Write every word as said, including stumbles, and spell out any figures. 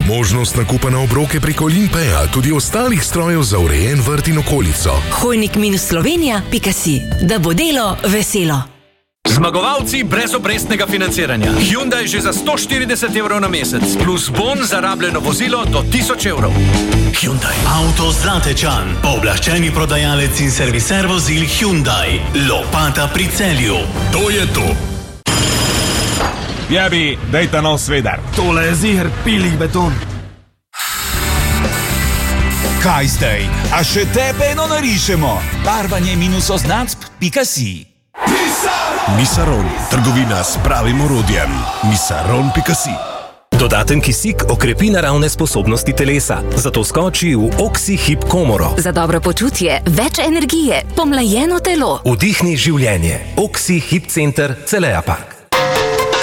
Možnost nakupa na obroke preko Olimpeja, tudi ostalih strojev za urejen vrt in okolico. Hojnik minus slovenija pika si. Da bo delo veselo. Zmagovalci brez obrestnega financiranja. Hyundai že za sto štirideset evrov na mesec, plus bon za rabljeno vozilo do tisoč evrov. Hyundai. Avto Zlatečan, pooblaščeni prodajalec in serviser vozil Hyundai. Lopata pri Celju. To je to. Jebi, dejta nov svedar. Tole je ziher pilih beton. Kaj zdaj? A še tebe eno narišemo? Barvanje minus oznacb pika si. Misaron, trgovina s pravim orodjem. Misaron pika si. Dodaten kisik okrepi naravne sposobnosti telesa, zato skoči v Oxy-Hip komoro. Za dobro počutje, več energije, pomlajeno telo. Vdihni življenje. Oxy-Hip center Celeja Park.